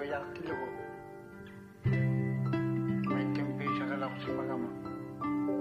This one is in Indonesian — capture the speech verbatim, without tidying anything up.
yaktilo ko. May timpisa ka lang sa pagama.